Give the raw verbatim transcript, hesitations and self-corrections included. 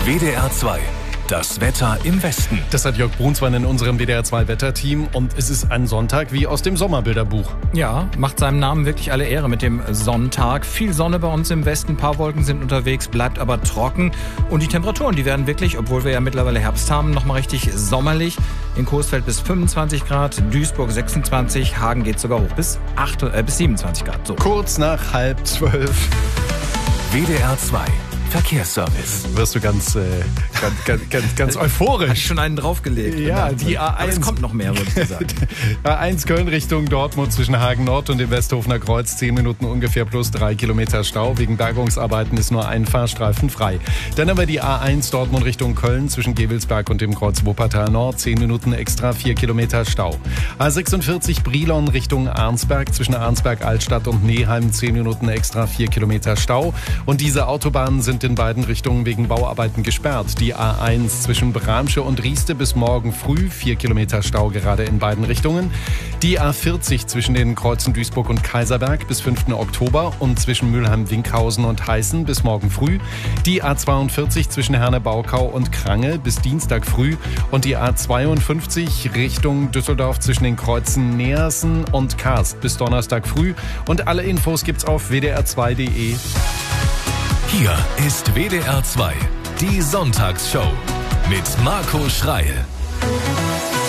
W D R zwei. Das Wetter im Westen. Das hat Jörg Brunsmann in unserem W D R zwei Wetterteam und es ist ein Sonntag wie aus dem Sommerbilderbuch. Ja, macht seinem Namen wirklich alle Ehre mit dem Sonntag. Viel Sonne bei uns im Westen, ein paar Wolken sind unterwegs, bleibt aber trocken. Und die Temperaturen, die werden wirklich, obwohl wir ja mittlerweile Herbst haben, nochmal richtig sommerlich. In Coesfeld bis fünfundzwanzig Grad, Duisburg sechsundzwanzig, Hagen geht sogar hoch bis, acht, äh, bis siebenundzwanzig Grad. So. Kurz nach halb zwölf. W D R zwei. Verkehrsservice. Wirst du ganz, äh, ganz, ganz, ganz, ganz euphorisch. Hast schon einen draufgelegt. Ja, die A eins. Aber es kommt noch mehr, würde ich sagen. A eins Köln Richtung Dortmund zwischen Hagen Nord und dem Westhofener Kreuz. zehn Minuten ungefähr plus drei Kilometer Stau. Wegen Bergungsarbeiten ist nur ein Fahrstreifen frei. Dann aber die A eins Dortmund Richtung Köln zwischen Gevelsberg und dem Kreuz Wuppertal Nord. zehn Minuten extra, vier Kilometer Stau. A sechsundvierzig Brilon Richtung Arnsberg zwischen Arnsberg Altstadt und Neheim. zehn Minuten extra, vier Kilometer Stau. Und diese Autobahnen sind in beiden Richtungen wegen Bauarbeiten gesperrt. Die A eins zwischen Bramsche und Rieste bis morgen früh, vier Kilometer Stau gerade in beiden Richtungen. Die A vierzig zwischen den Kreuzen Duisburg und Kaiserberg bis fünften Oktober und zwischen Mülheim-Winkhausen und Heißen bis morgen früh. Die A zweiundvierzig zwischen Herne-Baukau und Krange bis Dienstag früh und die A zweiundfünfzig Richtung Düsseldorf zwischen den Kreuzen Neersen und Karst bis Donnerstag früh. Und alle Infos gibt's auf w d r zwei punkt d e. Hier ist W D R zwei, die Sonntagsshow mit Marco Schreil.